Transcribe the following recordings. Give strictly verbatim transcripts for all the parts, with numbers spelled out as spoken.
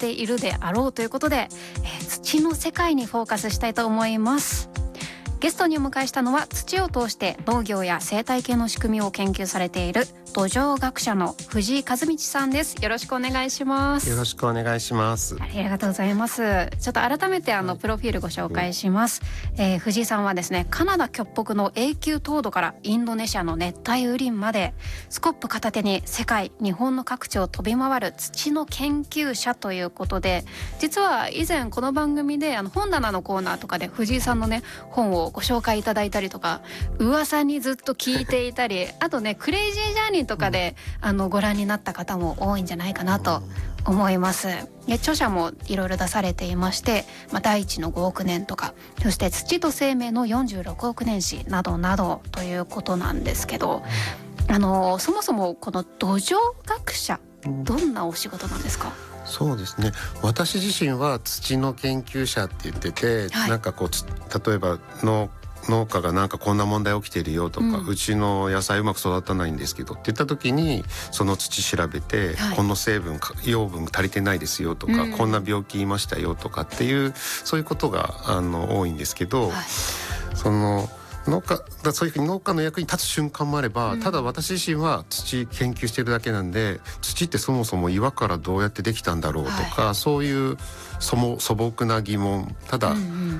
ているであろうということで、えー、土の世界にフォーカスしたいと思います。ゲストにお迎えしたのは、土を通して農業や生態系の仕組みを研究されている土壌学者の藤井和道さんです。よろしくお願いします。 よろしくお願いします。 ありがとうございます。ちょっと改めてあのプロフィールご紹介します、えー、藤井さんはですね、カナダ極北の永久凍土からインドネシアの熱帯雨林までスコップ片手に世界日本の各地を飛び回る土の研究者ということで、実は以前この番組であの本棚のコーナーとかで藤井さんのね本をご紹介いただいたりとか、噂にずっと聞いていたりあとねクレイジージャーニーとかで、うん、あのご覧になった方も多いんじゃないかなと思います。で著者もいろいろ出されていまして、まあ、第一のごおくねんとか、そして土と生命のよんじゅうろくおく年史などなどということなんですけど、あのそもそもこの土壌学者、どんなお仕事なんですか？ そうですね、私自身は土の研究者って言ってて、はい、なんかこう例えばの農家がなんかこんな問題起きてるよとか、うん、うちの野菜うまく育たないんですけどって言った時に、その土調べて、はい、この成分養分足りてないですよとか、うん、こんな病気いましたよとかっていう、そういうことがあの多いんですけど、はい、その農家だそういうふうに農家の役に立つ瞬間もあれば、うん、ただ私自身は土研究してるだけなんで、土ってそもそも岩からどうやってできたんだろうとか、はい、そういう素朴な疑問、ただ、うんうん、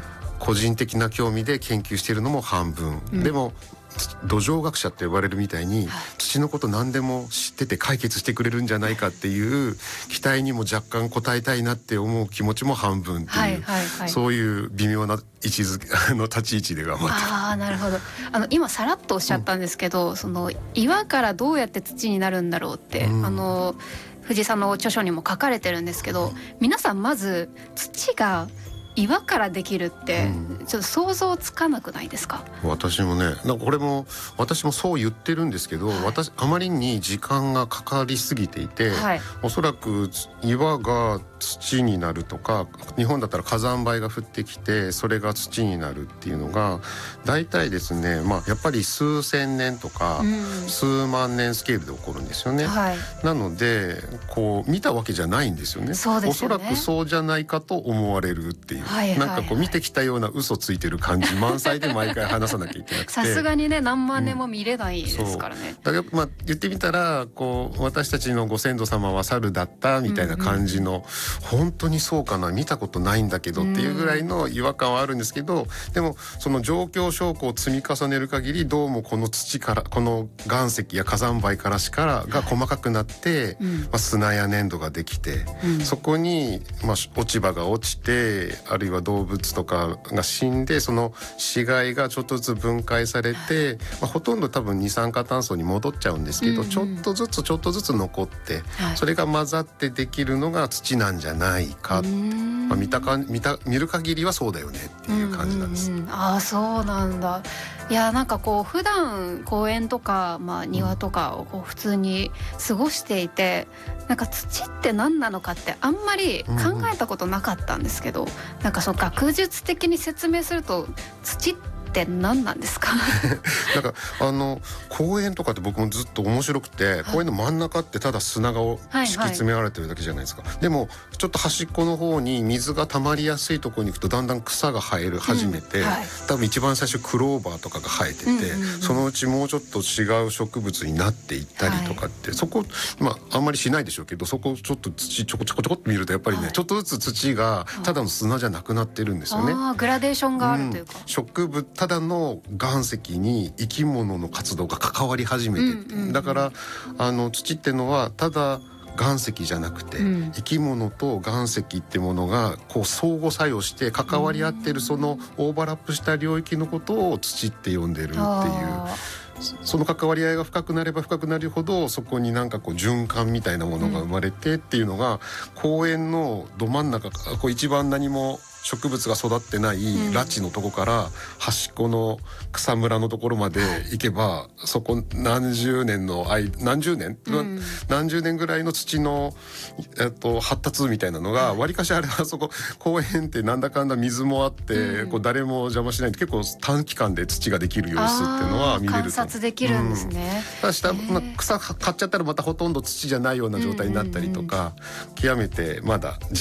個人的な興味で研究しているのも半分、うん、でも土壌学者って呼ばれるみたいに、はい、土のこと何でも知ってて解決してくれるんじゃないかっていう期待にも若干応えたいなって思う気持ちも半分っていう、はいはいはい、そういう微妙な位置づけの立ち位置で頑張ってああ、なるほど。あの今さらっとおっしゃったんですけど、うん、その岩からどうやって土になるんだろうって、うん、あの藤井さんの著書にも書かれてるんですけど、皆さんまず土が岩からできるってちょっと想像つかなくないですか？ うん、私もね、なんかこれも私もそう言ってるんですけど、はい、私あまりに時間がかかりすぎていて、はい、おそらく岩が土になるとか、日本だったら火山灰が降ってきてそれが土になるっていうのが大体ですね、まあ、やっぱり数千年とか、うん、数万年スケールで起こるんですよね、はい、なのでこう見たわけじゃないんですよね。 そうですよね。 おそらくそうじゃないかと思われるっていう、はいはいはい、なんかこう見てきたような嘘ついてる感じ満載で毎回話さなきゃいけなくてさすがにね何万年も見れないですからね、 うん、だからまあ言ってみたらこう私たちのご先祖様は猿だったみたいな感じの、うんうん、本当にそうかな、見たことないんだけどっていうぐらいの違和感はあるんですけど、でもその状況証拠を積み重ねる限り、どうもこの土からこの岩石や火山灰から力が細かくなって、はい、まあ、砂や粘土ができて、うん、そこに、まあ、落ち葉が落ちて、あるいは動物とかが死んで、その死骸がちょっとずつ分解されて、まあ、ほとんど多分二酸化炭素に戻っちゃうんですけど、うんうん、ちょっとずつちょっとずつ残って、はい、それが混ざってできるのが土なんじゃないか、まあ、見たか見た見る限りはそうだよねっていう感じなんです、うんうんうん、 ああそうなんだ。いやなんかこう普段公園とか、まあ、庭とかをこう普通に過ごしていて、なんか土って何なのかってあんまり考えたことなかったんですけど、うんうん、なんかその学術的に説明すると土って何なんですか？ なんかあの公園とかって僕もずっと面白くて、はい、公園の真ん中ってただ砂が敷き詰められてるだけじゃないですか、はいはい、でもちょっと端っこの方に水が溜まりやすいところに行くとだんだん草が生える始めて、うんはい、多分一番最初クローバーとかが生えてて、うんうんうん、そのうちもうちょっと違う植物になっていったりとかって、はい、そこまああんまりしないでしょうけど、そこちょっと土ちょこちょこちょこって見るとやっぱりね、はい、ちょっとずつ土がただの砂じゃなくなってるんですよね。 あグラデーションがあるというか、 うん、植物ただの岩石に生き物の活動が関わり始めて、うんうんうん、だからあの土ってのはただ岩石じゃなくて、うん、生き物と岩石ってものがこう相互作用して関わり合ってる、そのオーバーラップした領域のことを土って呼んでるっていう。その関わり合いが深くなれば深くなるほど、そこになんかこう循環みたいなものが生まれてっていうのが、うん、公園のど真ん中こう一番何も植物が育ってない裸地のとこから端っこの草むらのところまで行けば、そこ何十年の間何十年、うん、何十年ぐらいの土の、えっと、発達みたいなのがわりかし、あれはそこ公園ってなんだかんだ水もあって、うん、こう誰も邪魔しないんで結構短期間で土ができる様子っていうのは見れると。観察できるんですね、 うん、ただ下、まあ、草刈っちゃったらまたほとんど土じゃないような状態になったりとか、極めてまだ